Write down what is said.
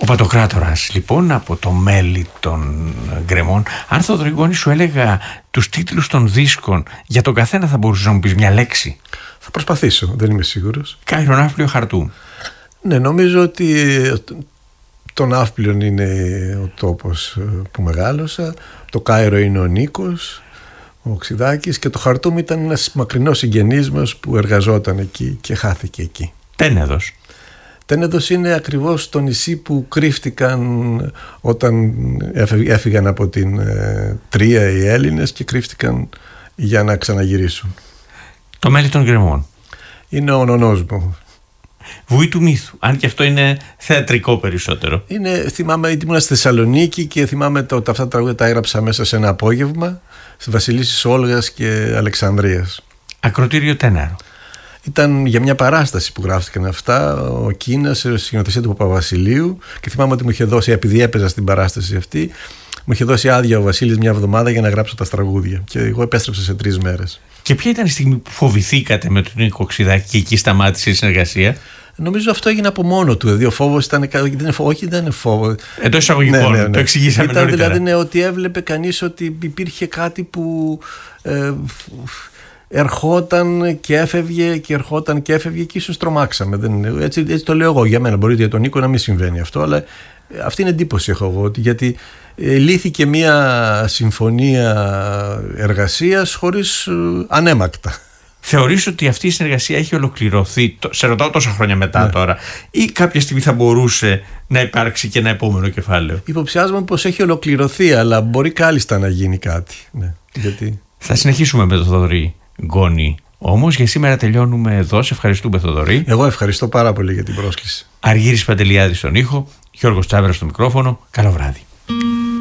Ο Παντοκράτορας λοιπόν από το μέλι των γκρεμών. Αν Θοδωρή σου έλεγα τους τίτλους των δίσκων, για τον καθένα θα μπορούσες να μου πεις μια λέξη? Θα προσπαθήσω, δεν είμαι σίγουρος. Κάιρο, Ναύπλιο, Χαρτούμ. Ναι, νομίζω ότι το Ναύπλιο είναι ο τόπος που μεγάλωσα, το Κάιρο είναι ο Νίκος, ο Οξυδάκης, και το Χαρτούμ ήταν ένας μακρινός συγγενής μας που εργαζόταν εκεί και χάθηκε εκεί. Τένεδος. Τένεδος είναι ακριβώς το νησί που κρύφτηκαν όταν έφυγαν από την Τρία οι Έλληνες και κρύφτηκαν για να ξαναγυρίσουν. Το μέλι των γκρεμών. Είναι ο νονός μου. Βουή του μύθου, αν και αυτό είναι θεατρικό περισσότερο. Θυμάμαι, ήμουν στη Θεσσαλονίκη και θυμάμαι αυτά τα τραγούδια τα έγραψα μέσα σε ένα απόγευμα στη Βασιλίσσης Όλγας και Αλεξανδρίας. Ακροτήριο Τέναρο. Ήταν για μια παράσταση που γράφτηκαν αυτά, ο Κίνας, σε σκηνοθεσία του Παπαβασιλείου, και θυμάμαι ότι μου είχε δώσει, επειδή έπαιζα στην παράσταση αυτή, μου είχε δώσει άδεια ο Βασίλης μια εβδομάδα για να γράψω τα τραγούδια. Και εγώ επέστρεψα σε 3 μέρες. Και ποια ήταν η στιγμή που φοβηθήκατε με τον Νίκο Οξυδάκη και εκεί σταμάτησε η συνεργασία? Νομίζω αυτό έγινε από μόνο του. Δηλαδή ο φόβος ήταν. Όχι, δεν είναι φόβο. Εντός εισαγωγικών. Το εξηγήσαμε ήταν νωρίτερα. Δηλαδή ότι έβλεπε κανείς ότι υπήρχε κάτι που ερχόταν και έφευγε και ερχόταν και έφευγε και ίσως τρομάξαμε. Έτσι το λέω εγώ για μένα. Μπορεί για τον Νίκο να μην συμβαίνει αυτό, αλλά αυτή είναι εντύπωση έχω εγώ. Γιατί λύθηκε μια συμφωνία εργασίας χωρίς ανέμακτα. Θεωρείς ότι αυτή η συνεργασία έχει ολοκληρωθεί, σε ρωτάω τόσα χρόνια μετά τώρα, ή κάποια στιγμή θα μπορούσε να υπάρξει και ένα επόμενο κεφάλαιο? Υποψιάζομαι πως έχει ολοκληρωθεί, αλλά μπορεί κάλλιστα να γίνει κάτι. Ναι. Γιατί... Θα συνεχίσουμε με τον Θοδωρή Γκόνη. Όμως για σήμερα τελειώνουμε εδώ. Σε ευχαριστούμε, Θοδωρή. Εγώ ευχαριστώ πάρα πολύ για την πρόσκληση. Αργύρης Παντελιάδης στον ήχο, Γιώργος Τσάβερας στο μικρόφωνο. Καλό βράδυ.